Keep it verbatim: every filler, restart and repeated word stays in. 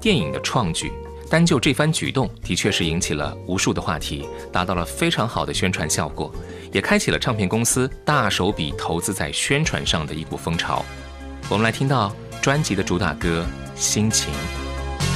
电影的创举。单就这番举动，的确是引起了无数的话题，达到了非常好的宣传效果，也开启了唱片公司大手笔投资在宣传上的一股风潮。我们来听到专辑的主打歌《心情》。